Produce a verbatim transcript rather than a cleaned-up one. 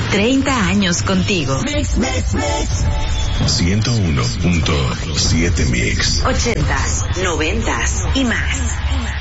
treinta años contigo. Mix, mix, mix. ciento uno punto siete Mix. ochentas, noventas y más.